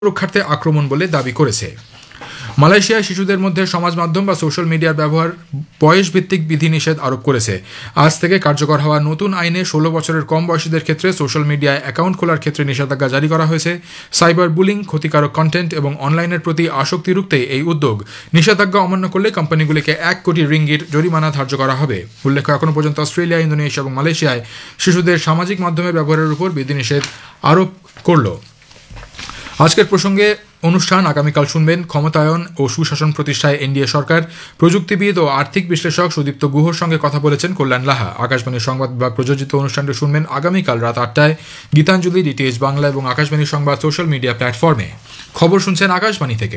রক্ষার্থে আক্রমণ বলে দাবি করেছে। মালয়েশিয়ায় শিশুদের মধ্যে সমাজ মাধ্যম বা সোশ্যাল মিডিয়ার ব্যবহার বয়স ভিত্তিক বিধিনিষেধ আরোপ করেছে। আজ থেকে কার্যকর হওয়া নতুন আইনে 16 বছরের কম বয়সীদের ক্ষেত্রে সোশ্যাল মিডিয়ায় অ্যাকাউন্ট খোলার ক্ষেত্রে নিষেধাজ্ঞা জারি করা হয়েছে। সাইবার বুলিং, ক্ষতিকারক কন্টেন্ট এবং অনলাইনের প্রতি আসক্তি রুখতে এই উদ্যোগ। নিষেধাজ্ঞা অমান্য করলে কোম্পানিগুলিকে 1 কোটি রিঙ্গিট জরিমানা ধার্য করা হবে। উল্লেখ্য, এখনো পর্যন্ত অস্ট্রেলিয়া, ইন্দোনেশিয়া এবং মালয়েশিয়ায় শিশুদের সামাজিক মাধ্যমের ব্যবহারের উপর বিধিনিষেধ আরোপ করল। আজকের প্রসঙ্গে অনুষ্ঠান আগামীকাল শুনবেন ক্ষমতায়ন ও সুশাসন প্রতিষ্ঠায় এনডিএ সরকার। প্রযুক্তিবিদ ও আর্থিক বিশ্লেষক সুদীপ্ত গুহর সঙ্গে কথা বলেছেন কল্যাণ লাহা। আকাশবাণীর সংবাদ বিভাগ প্রযোজিত অনুষ্ঠানটি শুনবেন আগামীকাল রাত 8টায় গীতাঞ্জলি, ডিটিএইচ বাংলা এবং আকাশবাণীর সংবাদ সোশ্যাল মিডিয়া প্ল্যাটফর্মে। খবর শুনছেন আকাশবাণী থেকে।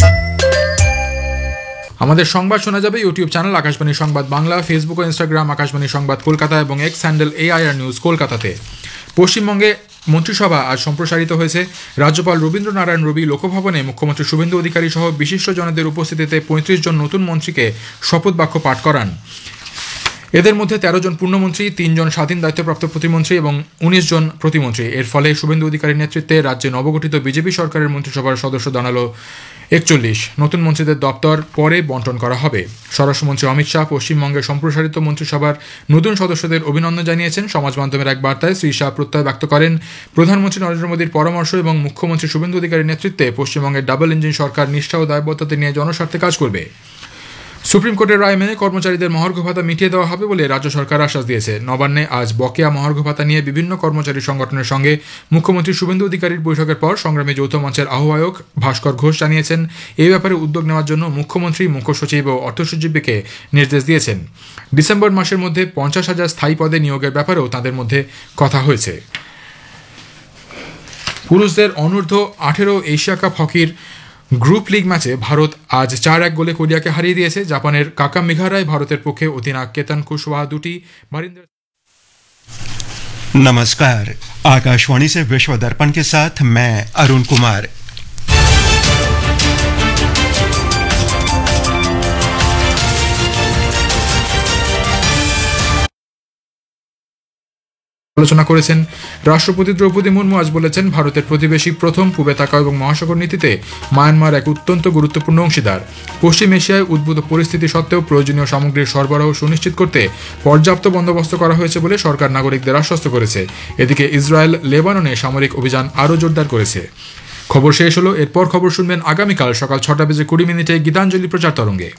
আমাদের সংবাদ শোনা যাবে ইউটিউব চ্যানেল আকাশবাণী সংবাদ বাংলা, ফেসবুক ও ইনস্টাগ্রাম আকাশবাণী সংবাদ কলকাতা এবং এক্স হ্যান্ডেল AIR নিউজ কলকাতাতে। পশ্চিমবঙ্গে মন্ত্রিসভা আজ সম্প্রসারিত হয়েছে। রাজ্যপাল রবীন্দ্রনারায়ণ রবি লোকভবনে মুখ্যমন্ত্রী শুভেন্দু অধিকারী সহ বিশিষ্টজনদের উপস্থিতিতে 35 জন নতুন মন্ত্রীকে শপথ বাক্য পাঠ করান। এদের মধ্যে 13 জন পূর্ণমন্ত্রী, 3 জন স্বাধীন দায়িত্বপ্রাপ্ত প্রতিমন্ত্রী এবং 19 জন প্রতিমন্ত্রী। এর ফলে শুভেন্দু অধিকারীর নেতৃত্বে রাজ্যে নবগঠিত বিজেপি সরকারের মন্ত্রিসভার সদস্য দাঁড়ালো 41। নতুন মন্ত্রীদের দপ্তর পরে বন্টন করা হবে। স্বরাষ্ট্রমন্ত্রী অমিত শাহ পশ্চিমবঙ্গের সম্প্রসারিত মন্ত্রিসভার নতুন সদস্যদের অভিনন্দন জানিয়েছেন। সমাজ মাধ্যমের এক বার্তায় শ্রী শাহ প্রত্যয় ব্যক্ত করেন, প্রধানমন্ত্রী নরেন্দ্র মোদীর পরামর্শ এবং মুখ্যমন্ত্রী শুভেন্দু অধিকারীর নেতৃত্বে পশ্চিমবঙ্গের ডাবল ইঞ্জিন সরকার নিষ্ঠা ও দায়বদ্ধতা নিয়ে জনস্বার্থে কাজ করবে। সুপ্রিম কোর্টের রায় মেনে কর্মচারীদের মহার্ঘ ভাতা মিটিয়ে দেওয়া হবে বলে রাজ্য সরকার আশ্বাস দিয়েছে। নবান্নে আজ বকেয়া মহার্ঘ ভাতা নিয়ে বিভিন্ন কর্মচারী সংগঠনের সঙ্গে মুখ্যমন্ত্রী শুভেন্দু অধিকারীর বৈঠকের পর সংগ্রামী যৌথ মঞ্চের আহ্বায়ক ভাস্কর ঘোষ জানিয়েছেন, এই ব্যাপারে উদ্যোগ নেওয়ার জন্য মুখ্যমন্ত্রী, মুখ্য সচিব ও অর্থ সচিবকে নির্দেশ দিয়েছেন। ডিসেম্বর মাসের মধ্যে 50,000 স্থায়ী পদে নিয়োগের ব্যাপারেও তাদের মধ্যে কথা হয়েছে। পুরুষদের অনূর্ধ্ব 18 এশিয়া কাপ হকির গ্রুপ লিগ ম্যাচে ভারত আজ 4-1 গোলে কোরিয়াকে হারিয়ে দিয়েছে। জাপানের কাকা মিঘারায় ভারতের পক্ষে অধিনায়ক কেতন কুশওয়াহা দুটি, नमस्कार, आकाशवाणी से विश्व दर्पण के साथ मैं अरुण कुमार। আলোচনা করেছেন রাষ্ট্রপতি দ্রৌপদী মুর্মু। আজ বলেছেন, ভারতের প্রতিবেশী প্রথম, পূবে তাকাও এবং মহাসাগর নীতিতে মায়ানমার এক অত্যন্ত গুরুত্বপূর্ণ অংশীদার। পশ্চিম এশিয়ায় উদ্ভূত পরিস্থিতি সত্ত্বেও প্রয়োজনীয় সামগ্রীর সরবরাহ সুনিশ্চিত করতে পর্যাপ্ত বন্দোবস্ত করা হয়েছে বলে সরকার নাগরিকদের আশ্বস্ত করেছে। এদিকে ইসরায়েল লেবাননে সামরিক অভিযান আরও জোরদার করেছে। খবর শেষ হলো। এরপর খবর শুনবেন আগামীকাল সকাল 6:20 গীতাঞ্জলি প্রচার তরঙ্গে।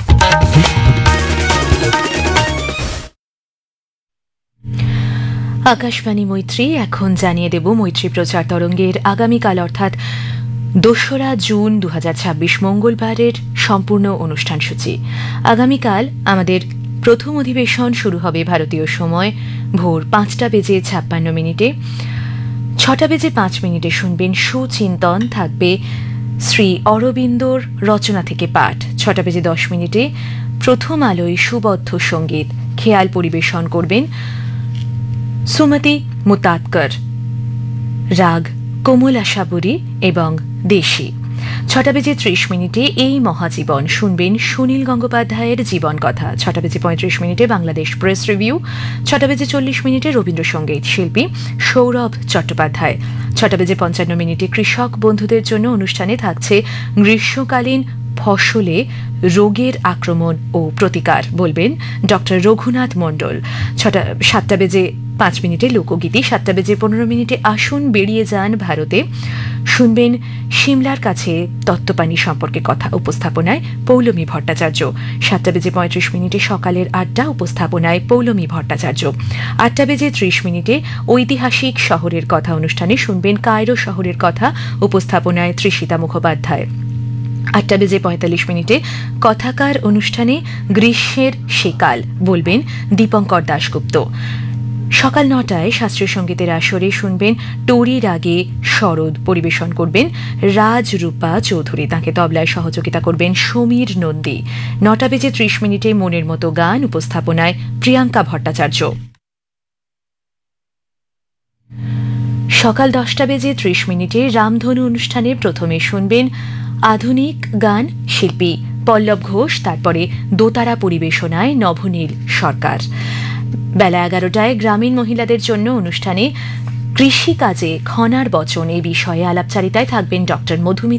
আকাশবাণী মৈত্রী এখন জানিয়ে দেব মৈত্রী প্রচার তরঙ্গের আগামীকাল অর্থাৎ 2রা জুন 2026 মঙ্গলবারের সম্পূর্ণ অনুষ্ঠান সূচি। আগামীকাল আমাদের প্রথম অধিবেশন শুরু হবে ভারতীয় সময় ভোর 5:56 6:05 শুনবেন সুচিন্তন, থাকবে শ্রী অরবিন্দর রচনা থেকে পাঠ। 6:10 প্রথম আলোয় সুবদ্ধ সঙ্গীত খেয়াল পরিবেশন করবেন সুমতি মুতাতকর, রাগ কোমলা সাবরী এবং দেশি। 6:30 এই মহাজীবন শুনবেন সুনীল গঙ্গোপাধ্যায়ের জীবন কথা। 6:35 বাংলাদেশ প্রেস রিভিউ। 6:40 রবীন্দ্রসঙ্গীত শিল্পী সৌরভ চট্টোপাধ্যায়। 6:55 কৃষক বন্ধুদের জন্য অনুষ্ঠানে থাকছে গ্রীষ্মকালীন ফসলে রোগের আক্রমণ ও প্রতিকার, বলবেন ডক্টর রঘুনাথ মণ্ডল। 7:05 লোকগীতি। 7:15 আসুন বেরিয়ে যান ভারতে, শুনবেন সিমলার কাছে তত্ত্বপানি সম্পর্কে কথা, উপস্থাপনায় পৌলমী ভট্টাচার্য। 7:35 সকালের আড্ডা, উপস্থাপনায় পৌলমী ভট্টাচার্য। 8:30 ঐতিহাসিক শহরের কথা অনুষ্ঠানে শুনবেন কায়রো শহরের কথা, উপস্থাপনায় তৃষিতা মুখোপাধ্যায়। 8:45 কথাকার অনুষ্ঠানে গ্রীষ্মের সেকাল, বলবেন দীপঙ্কর দাশগুপ্ত। সকাল 9টায় শাস্ত্রীয় সঙ্গীতের আসরে শুনবেন টোরি রাগে শরৎ, পরিবেশন করবেন রাজরূপা চৌধুরী, তাঁকে তবলায় সহযোগিতা করবেন সমীর নন্দী। 9:30 মনের মতো গান, উপস্থাপনায় প্রিয়াঙ্কা ভট্টাচার্য। সকাল 10:30 রামধনু অনুষ্ঠানে প্রথমে শুনবেন আধুনিক গান, শিল্পী পল্লব ঘোষ, তারপরে দোতারা পরিবেশনায় নবনীল সরকার। বেলা 11টায় গ্রামীণ মহিলাদের জন্য অনুষ্ঠানে কৃষিকাজে খনার বচন এই বিষয়ে আলাপচারিতায় থাকবেন ডক্টর মধুমিতা